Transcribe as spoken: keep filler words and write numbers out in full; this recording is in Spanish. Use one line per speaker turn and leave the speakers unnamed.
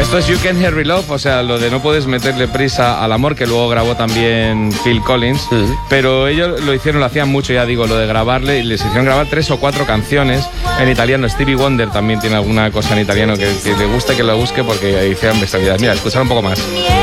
Esto es You Can't Hurry Love, o sea, lo de no puedes meterle prisa al amor, que luego grabó también Phil Collins, uh-huh. pero ellos lo hicieron, lo hacían mucho, ya digo, lo de grabarle, y les hicieron grabar tres o cuatro canciones en italiano. Stevie Wonder también tiene alguna cosa en italiano que, que le gusta que lo busque porque hicieron bestialidades. Mira, escuchar un poco más.